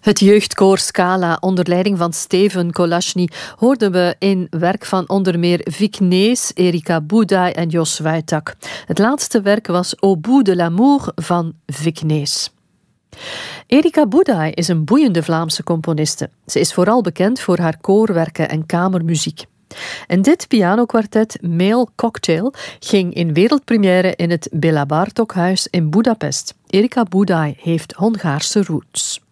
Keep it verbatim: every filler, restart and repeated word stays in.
Het jeugdkoor Scala onder leiding van Steven Kolasny hoorden we in werk van onder meer Vic Nees, Erika Budaj en Jos Wijtak. Het laatste werk was Au bout de l'amour van Vic Nees. Erika Budaj is een boeiende Vlaamse componiste. Ze is vooral bekend voor haar koorwerken en kamermuziek. En dit pianokwartet, Male Cocktail, ging in wereldpremière in het Béla Bartók-huis in Budapest. Erika Budaj heeft Hongaarse roots.